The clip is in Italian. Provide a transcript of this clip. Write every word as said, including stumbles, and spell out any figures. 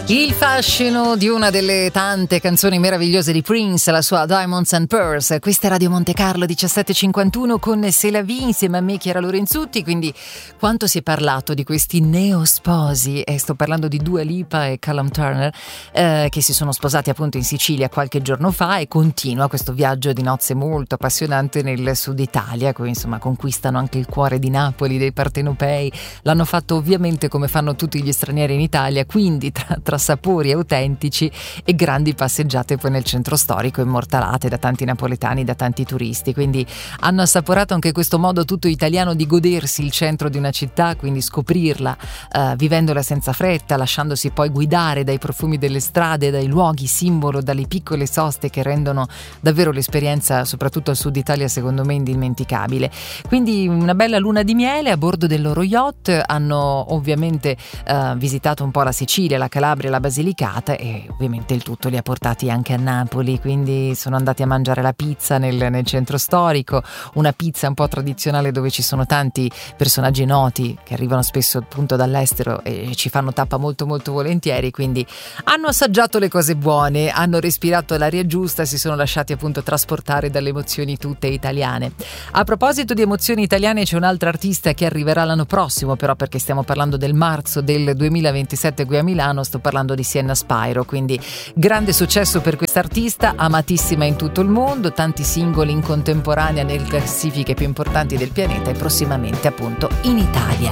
Il fascino di una delle tante canzoni meravigliose di Prince, la sua Diamonds and Pearls. Questa è Radio Monte Carlo diciassette e cinquantuno con C'est la vie, insieme a me Chiara Lorenzutti. Quindi quanto si è parlato di questi neosposi, e sto parlando di Dua Lipa e Callum Turner, eh, che si sono sposati appunto in Sicilia qualche giorno fa, e continua questo viaggio di nozze molto appassionante nel sud Italia. Quindi insomma conquistano anche il cuore di Napoli, dei partenopei. L'hanno fatto ovviamente come fanno tutti gli stranieri in Italia, quindi tra, tra sapori autentici e grandi passeggiate poi nel centro storico, immortalate da tanti napoletani, da tanti turisti. Quindi hanno assaporato anche questo modo tutto italiano di godersi il centro di una città, quindi scoprirla, eh, vivendola senza fretta, lasciandosi poi guidare dai profumi delle strade, dai luoghi simbolo, dalle piccole soste che rendono davvero l'esperienza, soprattutto al sud Italia, secondo me indimenticabile. Quindi una bella luna di miele a bordo del loro yacht. Hanno ovviamente eh, visitato un po' la Sicilia, la Calabria, la Basilicata, e ovviamente il tutto li ha portati anche a Napoli. Quindi sono andati a mangiare la pizza nel, nel centro storico, una pizza un po' tradizionale dove ci sono tanti personaggi noti che arrivano spesso appunto dall'estero e ci fanno tappa molto molto volentieri. Quindi hanno assaggiato le cose buone, hanno respirato l'aria giusta, si sono lasciati appunto trasportare dalle emozioni tutte italiane. A proposito di emozioni italiane, c'è un'altra artista che arriverà l'anno prossimo, però perché stiamo parlando del marzo del duemilaventisette qui a Milano, sto parlando di Sienna Spyro. Quindi grande successo per quest'artista, amatissima in tutto il mondo, tanti singoli in contemporanea nelle classifiche più importanti del pianeta, e prossimamente appunto in Italia.